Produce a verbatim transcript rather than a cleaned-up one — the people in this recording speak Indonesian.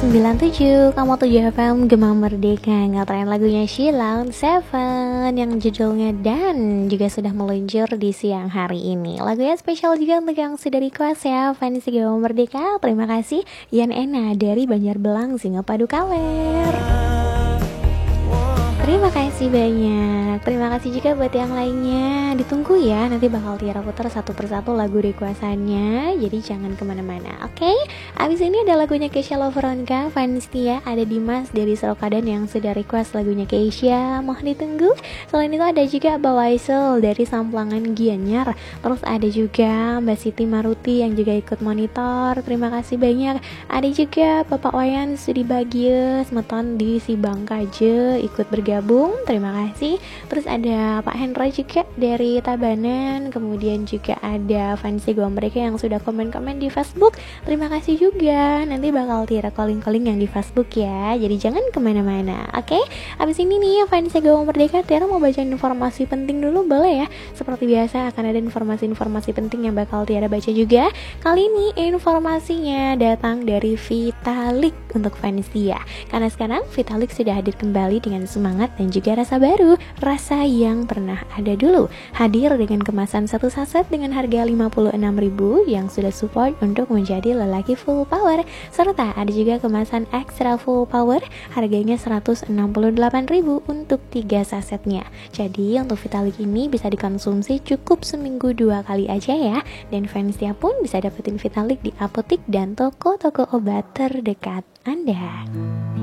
sembilan tujuh koma tujuh F M Gema Merdeka. Ngetrain lagunya Sheila on Seven yang judulnya Dan juga sudah meluncur di siang hari ini. Lagunya spesial juga untuk yang sudah request ya, fans Gema Merdeka. Terima kasih Yan Ena dari Banjarbelang, Singapadu Kaler. Terima kasih banyak. Terima kasih juga buat yang lainnya. Ditunggu ya, nanti bakal Tiara putar satu persatu lagu requestannya. Jadi jangan kemana-mana, oke? Okay? Abis ini ada lagunya Keisha Loveronka, fans Tia. Ada Dimas dari Serokadan yang sudah request lagunya Keisha. Mohon ditunggu. Selain itu ada juga Mbak Waisel dari Samplangan Gianyar. Terus ada juga Mbak Siti Maruti yang juga ikut monitor. Terima kasih banyak. Ada juga Bapak Wayan Sudi Bagia Semeton di Sibangkaje ikut bergabung. Gabung, terima kasih. Terus ada Pak Hendra juga dari Tabanan. Kemudian juga ada fans gue mereka yang sudah komen-komen di Facebook. Terima kasih juga. Nanti bakal Tira calling-calling yang di Facebook ya. Jadi jangan kemana-mana, oke? Okay? Abis ini nih fans gue Merdeka, Tira mau baca informasi penting dulu, boleh ya? Seperti biasa akan ada informasi-informasi penting yang bakal Tira baca juga. Kali ini informasinya datang dari Vitalik untuk fans dia. Karena sekarang Vitalik sudah hadir kembali dengan semangat dan juga rasa baru, rasa yang pernah ada dulu. Hadir dengan kemasan satu saset dengan harga lima puluh enam ribu yang sudah support untuk menjadi lelaki full power. Serta ada juga kemasan extra full power, harganya seratus enam puluh delapan ribu untuk tiga sasetnya. Jadi untuk Vitalik ini bisa dikonsumsi cukup seminggu dua kali aja ya. Dan fansnya pun bisa dapetin Vitalik di apotik dan toko-toko obat terdekat Anda.